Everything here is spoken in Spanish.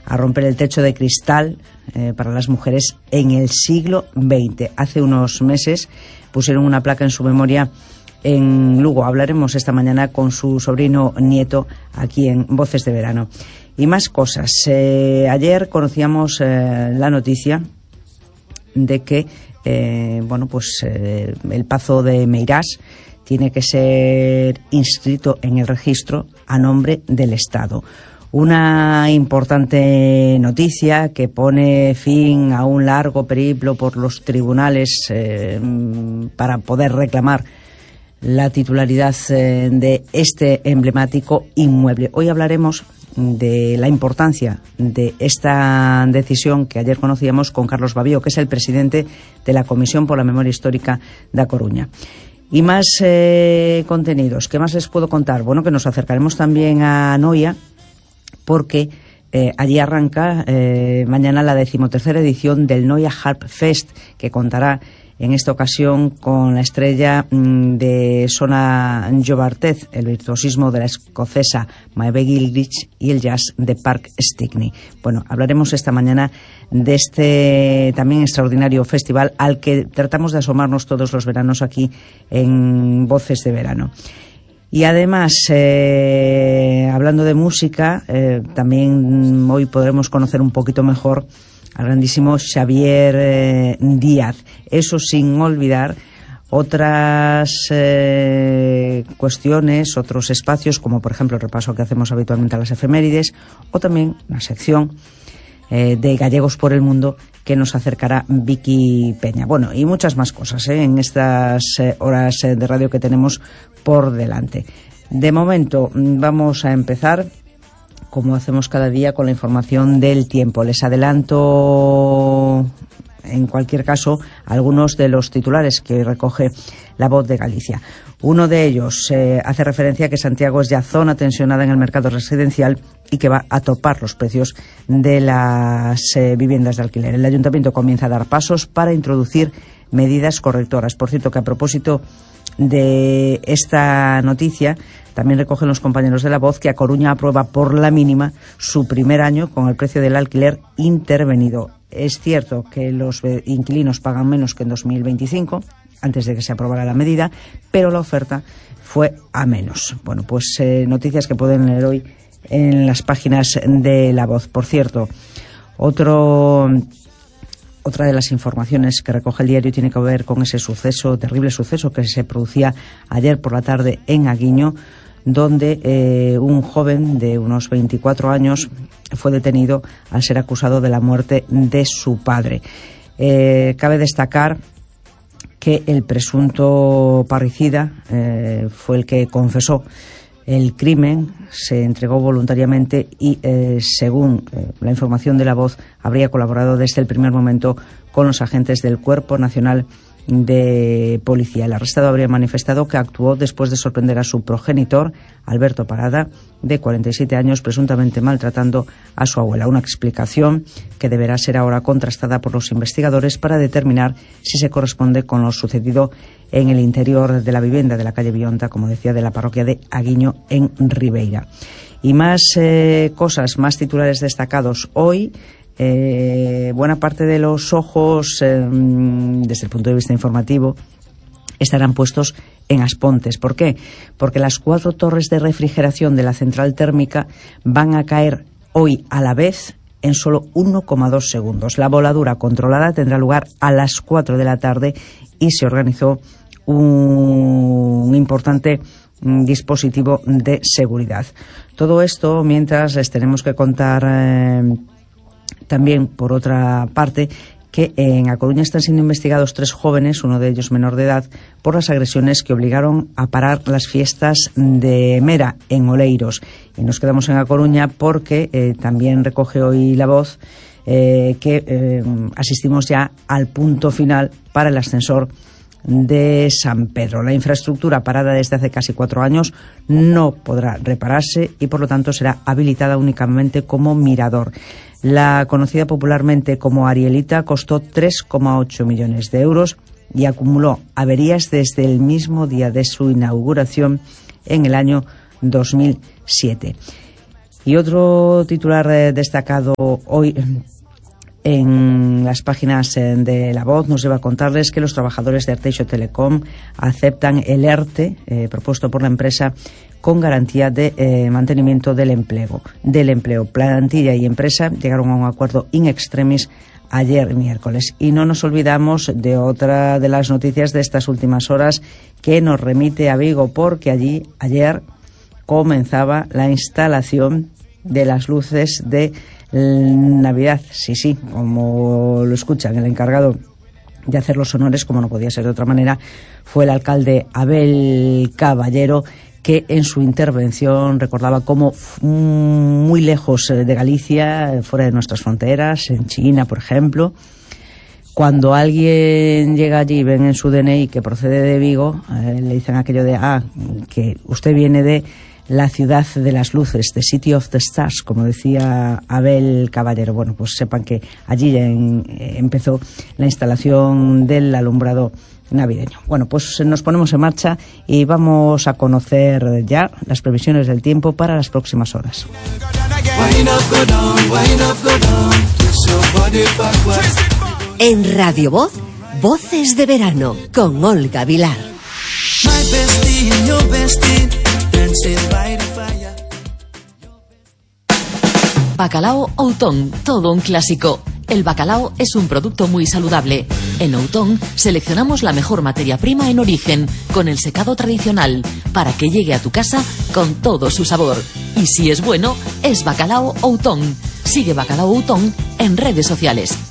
a romper el techo de cristal para las mujeres en el siglo XX. Hace unos meses pusieron una placa en su memoria en Lugo. Hablaremos esta mañana con su sobrino nieto aquí en Voces de Verano. Y más cosas. Ayer conocíamos la noticia de que el Pazo de Meirás tiene que ser inscrito en el registro a nombre del Estado. Una importante noticia que pone fin a un largo periplo por los tribunales para poder reclamar la titularidad de este emblemático inmueble. Hoy hablaremos de la importancia de esta decisión que ayer conocíamos con Carlos Babío, que es el presidente de la Comisión por la Memoria Histórica da Coruña. Y más contenidos. ¿Qué más les puedo contar? Bueno, que nos acercaremos también a Noia, porque allí arranca mañana la 13ª edición del Noia Harp Fest, que contará en esta ocasión con la estrella de Sona Jobartez, el virtuosismo de la escocesa Maeve Gilchrist y el jazz de Park Stickney. Bueno, hablaremos esta mañana de este también extraordinario festival al que tratamos de asomarnos todos los veranos aquí en Voces de Verano. Y además, hablando de música, también hoy podremos conocer un poquito mejor al grandísimo Xavier Díaz. Eso sin olvidar otras cuestiones, otros espacios, como por ejemplo el repaso que hacemos habitualmente a las efemérides, o también una sección de Gallegos por el Mundo que nos acercará Vicky Peña. Bueno, y muchas más cosas en estas horas de radio que tenemos por delante. De momento vamos a empezar, como hacemos cada día, con la información del tiempo. Les adelanto, en cualquier caso, algunos de los titulares que recoge La Voz de Galicia. Uno de ellos hace referencia a que Santiago es ya zona tensionada en el mercado residencial y que va a topar los precios de las viviendas de alquiler. El Ayuntamiento comienza a dar pasos para introducir medidas correctoras. Por cierto, que a propósito de esta noticia, también recogen los compañeros de La Voz que A Coruña aprueba por la mínima su primer año con el precio del alquiler intervenido. Es cierto que los inquilinos pagan menos que en 2025, antes de que se aprobara la medida, pero la oferta fue a menos. Bueno, pues noticias que pueden leer hoy en las páginas de La Voz. Por cierto, otra de las informaciones que recoge el diario tiene que ver con ese terrible suceso que se producía ayer por la tarde en Aguiño, donde un joven de unos 24 años fue detenido al ser acusado de la muerte de su padre. Cabe destacar que el presunto parricida fue el que confesó el crimen, se entregó voluntariamente y, según la información de La Voz, habría colaborado desde el primer momento con los agentes del Cuerpo Nacional de Policía. El arrestado habría manifestado que actuó después de sorprender a su progenitor, Alberto Parada, de 47 años, presuntamente maltratando a su abuela. Una explicación que deberá ser ahora contrastada por los investigadores para determinar si se corresponde con lo sucedido en el interior de la vivienda de la calle Bionta, como decía, de la parroquia de Aguiño en Ribeira. Y más cosas, más titulares destacados hoy. Buena parte de los ojos, desde el punto de vista informativo, estarán puestos en Aspontes. ¿Por qué? Porque las 4 torres de refrigeración de la central térmica van a caer hoy a la vez en solo 1,2 segundos. La voladura controlada tendrá lugar a las 4 de la tarde y se organizó un importante dispositivo de seguridad. Todo esto mientras les tenemos que contar también, por otra parte, que en A Coruña están siendo investigados 3 jóvenes, uno de ellos menor de edad, por las agresiones que obligaron a parar las fiestas de Mera en Oleiros. Y nos quedamos en A Coruña porque también recoge hoy La Voz que asistimos ya al punto final para el ascensor de San Pedro. La infraestructura, parada desde hace casi 4 años, no podrá repararse y por lo tanto será habilitada únicamente como mirador. La conocida popularmente como Arielita costó 3,8 millones de euros y acumuló averías desde el mismo día de su inauguración en el año 2007. Y otro titular destacado hoy en las páginas de La Voz nos lleva a contarles que los trabajadores de Arteixo Telecom aceptan el ERTE propuesto por la empresa con garantía de mantenimiento del empleo. Plantilla y empresa llegaron a un acuerdo in extremis ayer miércoles. Y no nos olvidamos de otra de las noticias de estas últimas horas que nos remite a Vigo, porque allí ayer comenzaba la instalación de las luces de Navidad. Sí, como lo escuchan, el encargado de hacer los honores, como no podía ser de otra manera, fue el alcalde Abel Caballero, que en su intervención recordaba cómo muy lejos de Galicia, fuera de nuestras fronteras, en China, por ejemplo, cuando alguien llega allí y ven en su DNI que procede de Vigo, le dicen aquello de, que usted viene de la ciudad de las luces, the City of the Stars, como decía Abel Caballero. Bueno, pues sepan que allí ya empezó la instalación del alumbrado navideño. Bueno, pues nos ponemos en marcha y vamos a conocer ya las previsiones del tiempo para las próximas horas. En Radio Voz, Voces de Verano, con Olga Vilar. Bacalao Outón, todo un clásico. El bacalao es un producto muy saludable. En Outón seleccionamos la mejor materia prima en origen, con el secado tradicional, para que llegue a tu casa con todo su sabor. Y si es bueno, es Bacalao Outón. Sigue Bacalao Outón en redes sociales.